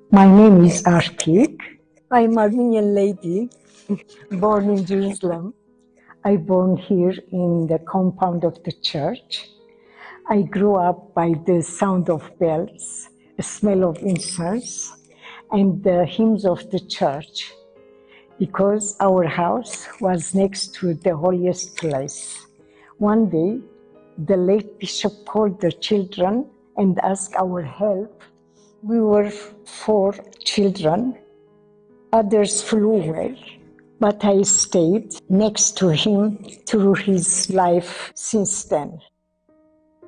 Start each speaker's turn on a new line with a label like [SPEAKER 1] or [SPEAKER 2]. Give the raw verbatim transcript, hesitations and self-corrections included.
[SPEAKER 1] My name is Arpik. I'm Armenian lady, born in Jerusalem. I born here in the compound of the church. I grew up by the sound of bells, the smell of incense, and the hymns of the church, because our house was next to the holiest place. One day, the late bishop called the children and asked our help. We were four children. Others flew away, but I stayed next to him through his life since then.